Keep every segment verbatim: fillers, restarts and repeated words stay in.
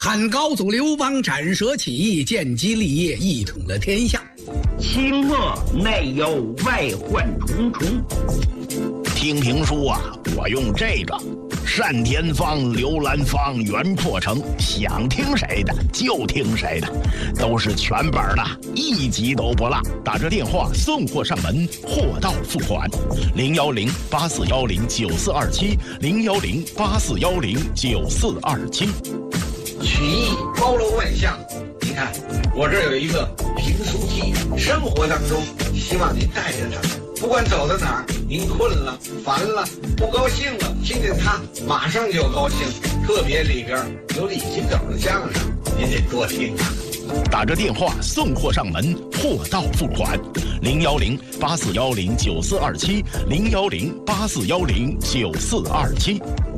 汉高祖刘邦斩蛇起义，建基立业，一统了天下。 清末内忧外患重重。 听评书啊，我用这个单田芳、刘兰芳、袁阔成，想听谁的就听谁的，都是全本的，一集都不落。打着电话送货上门，货到付款。零幺零八四幺零九四二七，零幺零八四幺零九四二七。 曲艺包罗万象，你看我这有一个评书记，生活当中希望您带着他，不管走到哪儿，您困了、烦了、不高兴了，听见他马上就高兴。特别里边有李金斗的相声，您得多听啊。 打着电话送货上门，货到付款。零幺零八四幺零九四二七，零幺零八四幺零九四二七。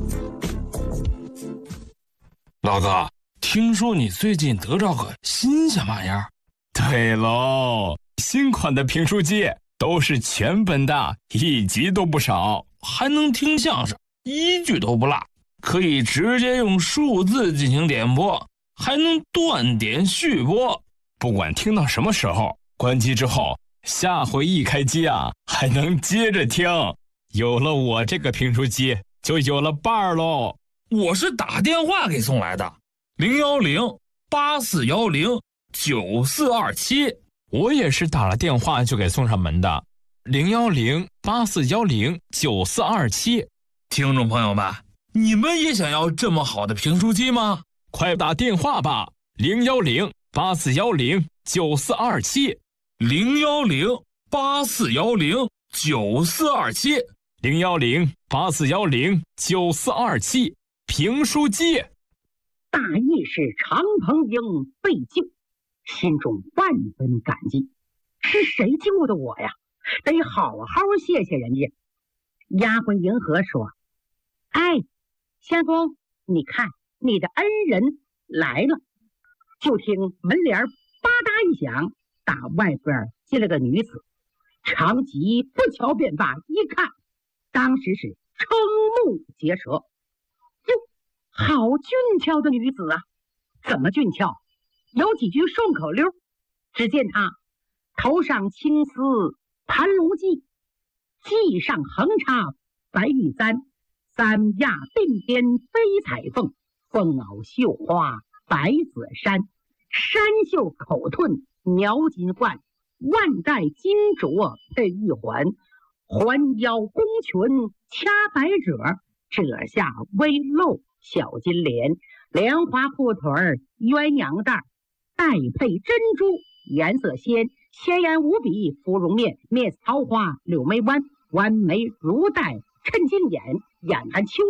老哥，听说你最近得着个新鲜玩意儿？ 对喽，新款的评书机都是全本的，一集都不少， 还能听相声，一句都不落，可以直接用数字进行点播，还能断点续播。 不管听到什么时候，关机之后，下回一开机啊，还能接着听。有了我这个评书机，就有了伴儿喽。 我是打电话给送来的，零幺零八四幺零九四二七。 我也是打了电话就给送上门的，零幺零八四幺零九四二七。 听众朋友们，你们也想要这么好的评书机吗？ 快打电话吧，零幺零八四幺零九四二七， 零幺零八四幺零九四二七， 零幺零八四幺零九四二七。评书机。 大义士常鹏英被救，心中万分感激。是谁救的我呀？得好好谢谢人家。丫鬟银河说：“哎，相公，你看你的恩人来了。”就听门帘吧嗒一响，打外边进了个女子。长吉不瞧便罢，一看，当时是瞠目结舌。哟，好俊俏的女子啊！怎么俊俏？有几句顺口溜。只见她头上青丝盘龙髻，髻上横插白玉簪，三亚鬓边飞彩凤，凤袄绣花白子衫，山袖口盾描金冠，万带金镯配玉环，环腰弓裙掐百褶，褶下微露小金莲，莲花裤腿鸳鸯带，带配珍珠颜色鲜，鲜艳无比芙蓉面，面似桃花柳眉弯，弯眉如带衬金眼，眼含秋